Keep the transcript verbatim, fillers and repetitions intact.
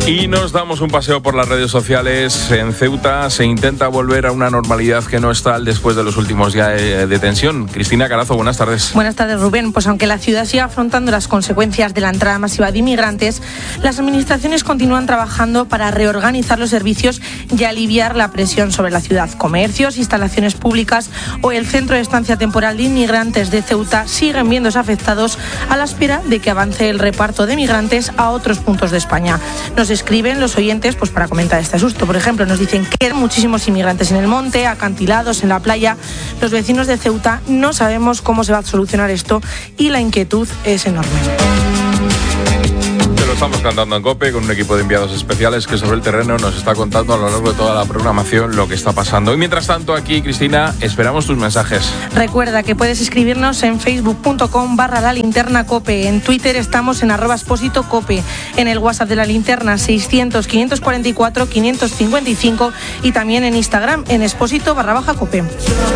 Y nos damos un paseo por las redes sociales. En Ceuta se intenta volver a una normalidad que no es tal después de los últimos días de tensión. Cristina Carazo, buenas tardes. Buenas tardes, Rubén. Pues aunque la ciudad siga afrontando las consecuencias de la entrada masiva de inmigrantes, las administraciones continúan trabajando para reorganizar los servicios y aliviar la presión sobre la ciudad. Comercios, instalaciones públicas o el centro de estancia temporal de inmigrantes de Ceuta siguen viéndose afectados a la espera de que avance el reparto de migrantes a otros puntos de España. Nos escriben los oyentes pues para comentar este asunto. Por ejemplo, nos dicen que hay muchísimos inmigrantes en el monte, acantilados, en la playa. Los vecinos de Ceuta no sabemos cómo se va a solucionar esto y la inquietud es enorme. Estamos cantando en COPE con un equipo de enviados especiales que sobre el terreno nos está contando a lo largo de toda la programación lo que está pasando. Y mientras tanto aquí, Cristina, esperamos tus mensajes. Recuerda que puedes escribirnos en facebook.com barra la linterna COPE. En Twitter estamos en arroba expósito COPE. En el WhatsApp de la linterna seiscientos, quinientos cuarenta y cuatro, quinientos cincuenta y cinco y también en Instagram en expósito barra baja COPE.